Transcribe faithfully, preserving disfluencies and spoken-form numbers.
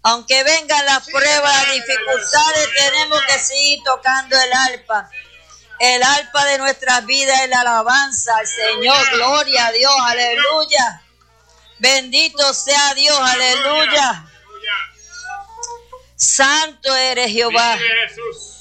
Aunque vengan las pruebas, las dificultades, tenemos que seguir tocando el arpa. El arpa de nuestras vidas es la alabanza al Señor. Gloria a Dios, aleluya. Bendito sea Dios, aleluya. Santo eres Jehová.